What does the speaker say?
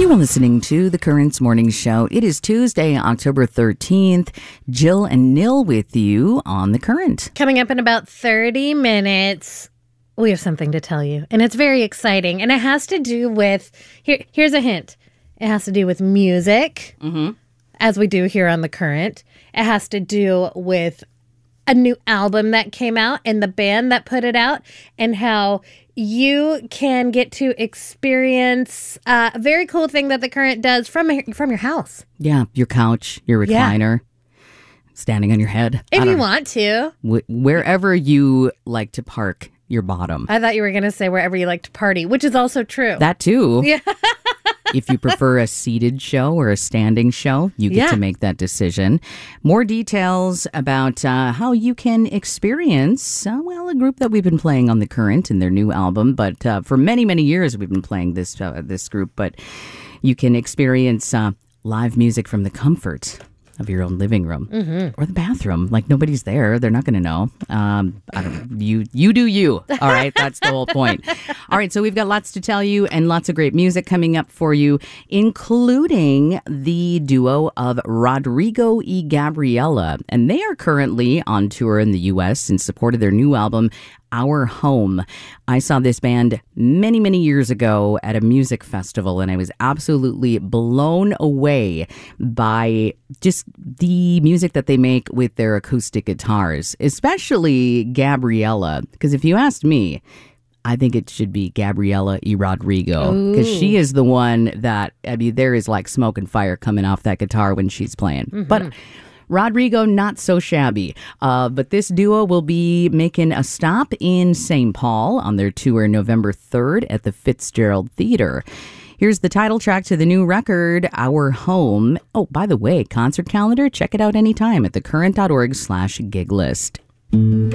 You are listening to The Currents Morning Show. It is Tuesday, October 13th. Jill and Nil with you on The Current. Coming up in about 30 minutes, we have something to tell you. And it's very exciting. And it has to do with, here's a hint. It has to do with music, as we do here on The Current. It has to do with a new album that came out and the band that put it out, and how you can get to experience a very cool thing that The Current does from your house. Yeah, your couch, your recliner, standing on your head. If you want to. Wherever you like to park your bottom. I thought you were going to say wherever you like to party, which is also true. That too. Yeah. If you prefer a seated show or a standing show, you get to make that decision. More details about how you can experience, a group that we've been playing on The Current and their new album. But for many, many years, we've been playing this group. But you can experience live music from the comfort of your own living room or the bathroom. Like, nobody's there. They're not going to know. You do you. All right. That's the whole point. All right. So we've got lots to tell you and lots of great music coming up for you, including the duo of Rodrigo y Gabriela. And they are currently on tour in the U.S. in support of their new album, Our Home. I saw this band many, many years ago at a music festival, and I was absolutely blown away by just the music that they make with their acoustic guitars, especially Gabriela. Because if you asked me, I think it should be Gabriela y Rodrigo, because she is the one that, there is like smoke and fire coming off that guitar when she's playing. But Rodrigo, not so shabby. But this duo will be making a stop in St. Paul on their tour November 3rd at the Fitzgerald Theater. Here's the title track to the new record, Our Home. Oh, by the way, concert calendar, check it out anytime at thecurrent.org/giglist.